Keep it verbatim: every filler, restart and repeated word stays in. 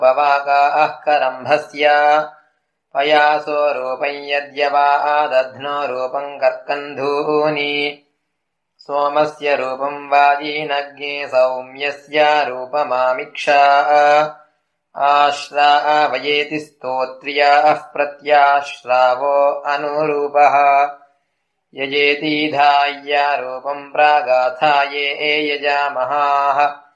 पवाकाः करम्भस्य पयासो रूपं यद्यवादध्नो रूपं कर्कन्धूनि सोमस्य रूपं वाजीनग्ने सौम्यस्य रूपमामिक्षा आश्रावयेति स्तोत्र्याः प्रत्याश्रावो अनुरूपः यजेति धाय्या रूपं प्रागाथाये यजामहाः